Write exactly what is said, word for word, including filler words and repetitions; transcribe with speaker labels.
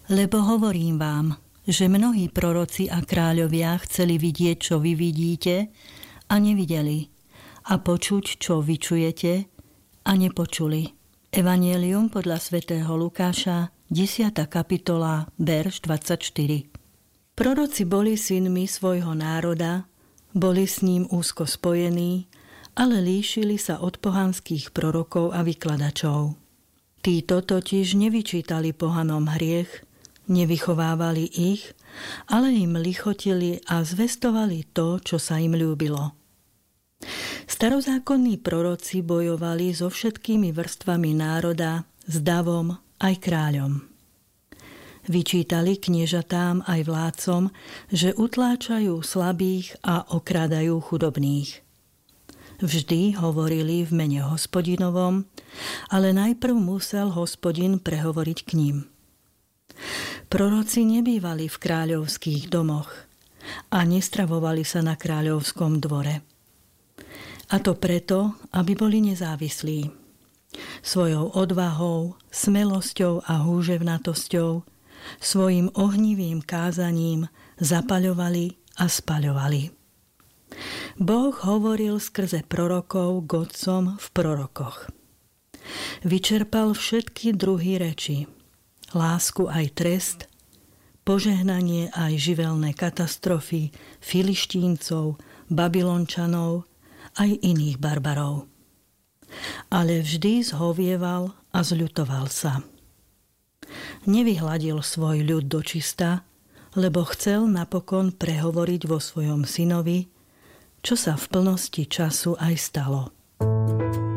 Speaker 1: Lebo hovorím vám, že mnohí proroci a kráľovia chceli vidieť, čo vy vidíte, a nevideli, a počuť, čo vyčujete, a nepočuli. Evangelium podľa svätého Lukáša, desiata kapitola, verš dvadsaťštyri. Proroci boli synmi svojho národa, boli s ním úzko spojení, ale líšili sa od pohanských prorokov a vykladačov. Títo totiž nevyčítali pohanom hriech, nevychovávali ich, ale im lichotili a zvestovali to, čo sa im ľúbilo. Starozákonní proroci bojovali so všetkými vrstvami národa, s davom aj kráľom. Vyčítali kniežatám aj vládcom, že utláčajú slabých a okrádajú chudobných. Vždy hovorili v mene Hospodinovom, ale najprv musel Hospodin prehovoriť k ním. Proroci nebývali v kráľovských domoch a nestravovali sa na kráľovskom dvore. A to preto, aby boli nezávislí. Svojou odvahou, smelosťou a húževnatosťou, svojim ohnivým kázaním zapaľovali a spaľovali. Boh hovoril skrze prorokov k otcom v prorokoch. Vyčerpal všetky druhy reči, lásku aj trest, požehnanie aj živelné katastrofy, Filištíncov, Babylončanov, aj iných barbarov. Ale vždy zhovieval a zľutoval sa. Nevyhladil svoj ľud dočista, lebo chcel napokon prehovoriť vo svojom synovi, čo sa v plnosti času aj stalo.